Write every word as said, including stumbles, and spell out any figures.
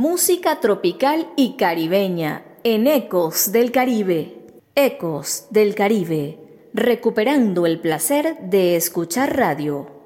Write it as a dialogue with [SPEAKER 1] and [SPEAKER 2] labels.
[SPEAKER 1] Música tropical y caribeña en Ecos del Caribe. Ecos del Caribe, recuperando el placer de escuchar radio.